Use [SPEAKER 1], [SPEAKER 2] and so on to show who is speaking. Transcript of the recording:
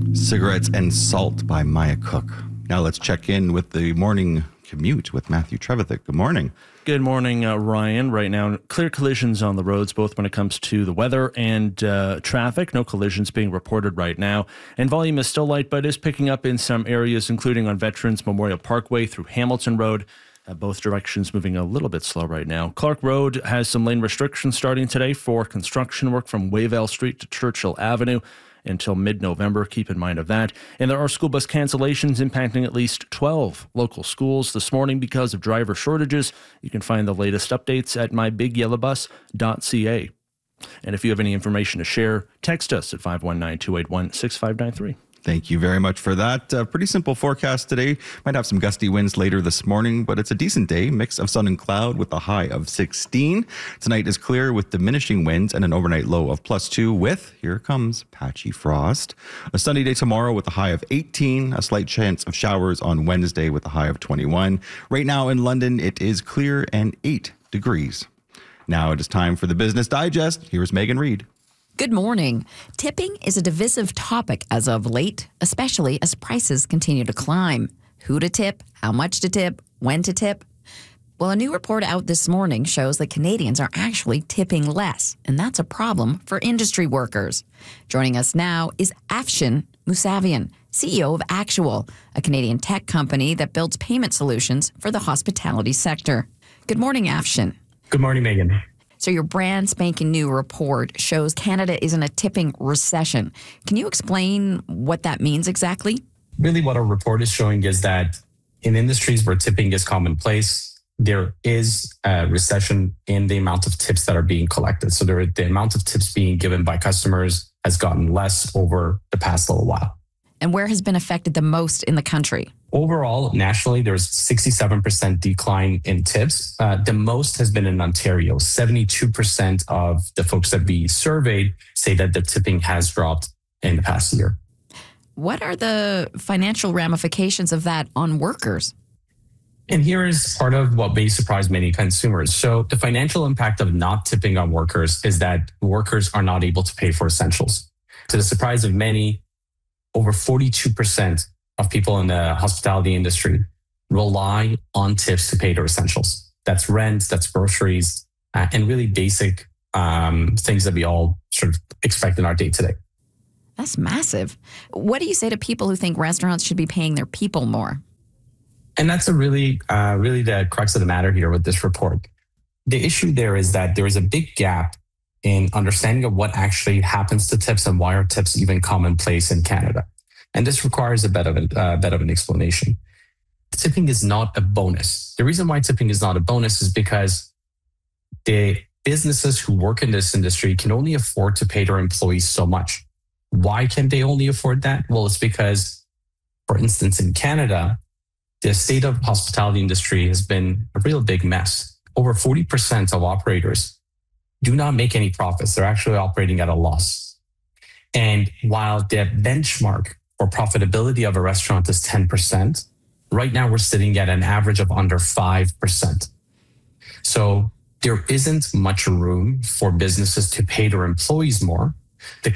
[SPEAKER 1] Cigarettes and Salt by Maya Cook. Now let's check in with the morning commute with Matthew Trevithick. Good morning.
[SPEAKER 2] Good morning, Ryan. Right now, clear collisions on the roads, both when it comes to the weather and traffic. No collisions being reported right now. And volume is still light, but is picking up in some areas, including on Veterans Memorial Parkway through Hamilton Road. Both directions moving a little bit slow right now. Clark Road has some lane restrictions starting today for construction work from Wavell Street to Churchill Avenue until mid-November. Keep in mind of that. And there are school bus cancellations impacting at least 12 local schools this morning because of driver shortages. You can find the latest updates at mybigyellowbus.ca. And if you have any information to share, text us at 519-281-6593.
[SPEAKER 1] Thank you very much for that. Pretty simple forecast today. Might have some gusty winds later this morning, but it's a decent day. Mix of sun and cloud with a high of 16. Tonight is clear with diminishing winds and an overnight low of +2 with, here it comes, patchy frost. A sunny day tomorrow with a high of 18. A slight chance of showers on Wednesday with a high of 21. Right now in London, it is clear and 8 degrees. Now it is time for the Business Digest. Here's Megan Reid.
[SPEAKER 3] Good morning. Tipping is a divisive topic as of late, especially as prices continue to climb. Who to tip, how much to tip, when to tip. Well, a new report out this morning shows that Canadians are actually tipping less, and that's a problem for industry workers. Joining us now is Afshin Mousavian, CEO of Actual, a Canadian tech company that builds payment solutions for the hospitality sector. Good morning, Afshin.
[SPEAKER 4] Good morning, Megan.
[SPEAKER 3] So your brand spanking new report shows Canada is in a tipping recession. Can you explain what that means exactly?
[SPEAKER 4] Really what our report is showing is that in industries where tipping is commonplace, there is a recession in the amount of tips that are being collected. So the amount of tips being given by customers has gotten less over the past little while.
[SPEAKER 3] And where has been affected the most in the country?
[SPEAKER 4] Overall, nationally, there's 67% decline in tips. The most has been in Ontario. 72% of the folks that we surveyed say that the tipping has dropped in the past year.
[SPEAKER 3] What are the financial ramifications of that on workers?
[SPEAKER 4] And here is part of what may surprise many consumers. So the financial impact of not tipping on workers is that workers are not able to pay for essentials. To the surprise of many, over 42% of people in the hospitality industry rely on tips to pay their essentials. That's rent, that's groceries, and really basic things that we all sort of expect in our day-to-day.
[SPEAKER 3] That's massive. What do you say to people who think restaurants should be paying their people more?
[SPEAKER 4] And that's a really the crux of the matter here with this report. The issue there is that there is a big gap in understanding of what actually happens to tips and why are tips even commonplace in Canada. And this requires a bit of an explanation. Tipping is not a bonus. The reason why tipping is not a bonus is because the businesses who work in this industry can only afford to pay their employees so much. Why can they only afford that? Well, it's because, for instance, in Canada, the state of hospitality industry has been a real big mess. Over 40% of operators do not make any profits. They're actually operating at a loss. And while the benchmark for profitability of a restaurant is 10%, right now we're sitting at an average of under 5%. So there isn't much room for businesses to pay their employees more. The